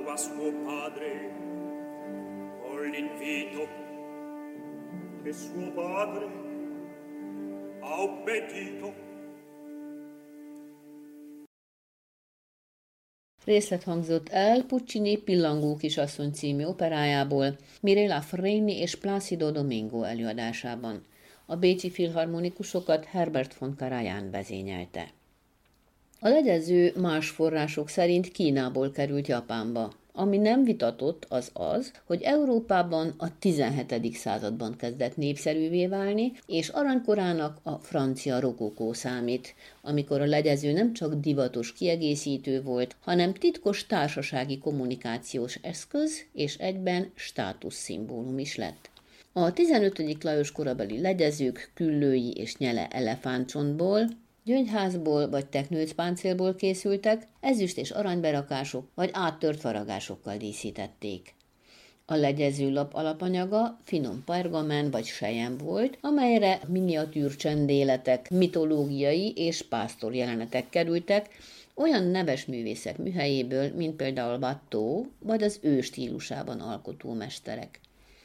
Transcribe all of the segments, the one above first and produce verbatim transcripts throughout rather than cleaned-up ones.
a suo padre con l'invito che suo padre ha obbedito. Részlet hangzott el Puccini Pillangó kisasszony című operájából, Mirella Freni és Plácido Domingo előadásában. A bécsi filharmonikusokat Herbert von Karajan vezényelte. A legyező más források szerint Kínából került Japánba. Ami nem vitatott, az az, hogy Európában a tizenhetedik században kezdett népszerűvé válni, és aranykorának a francia rokokó számít, amikor a legyező nem csak divatos kiegészítő volt, hanem titkos társasági kommunikációs eszköz, és egyben státuszszimbólum is lett. A tizenötödik Lajos korabeli legyezők küllői és nyele elefántcsontból, gyöngyházból vagy teknőcpáncélból készültek, ezüst és aranyberakások vagy áttört faragásokkal díszítették. A legyezőlap alapanyaga finom pergamen vagy selyem volt, amelyre miniatűr csendéletek, mitológiai és pásztor jelenetek kerültek, olyan neves művészek műhelyéből, mint például Watteau vagy az ő stílusában alkotó mesterek.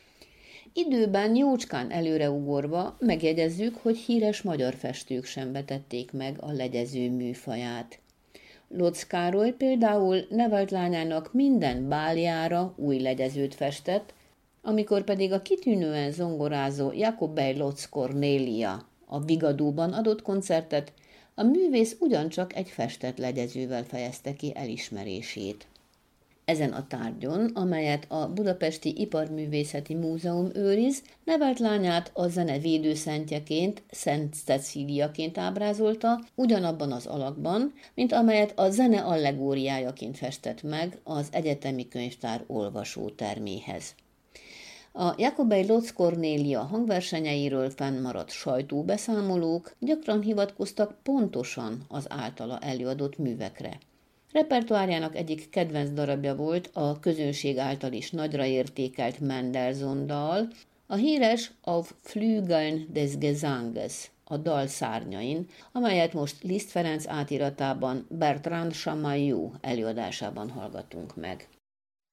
Időben jócskán előreugorva megjegyezzük, hogy híres magyar festők sem vetették meg a legyező műfaját. Lotz Károly például nevelt lányának minden báljára új legyezőt festett, amikor pedig a kitűnően zongorázó Jakobej Lotz Kornélia a Vigadóban adott koncertet, a művész ugyancsak egy festett legyezővel fejezte ki elismerését. Ezen a tárgyon, amelyet a Budapesti Iparművészeti Múzeum őriz, nevelt lányát a zene védőszentjeként, Szent Cecíliaként ábrázolta, ugyanabban az alakban, mint amelyet a zene allegóriájaként festett meg az egyetemi könyvtár olvasóterméhez. A Jakobej Lotz Kornélia hangversenyeiről fennmaradt sajtóbeszámolók gyakran hivatkoztak pontosan az általa előadott művekre. Repertoárjának egyik kedvenc darabja volt a közönség által is nagyra értékelt Mendelssohn dal, a híres Auf Flügeln des Gesanges, a dal szárnyain, amelyet most Liszt Ferenc átiratában Bertrand Chamayou előadásában hallgatunk meg.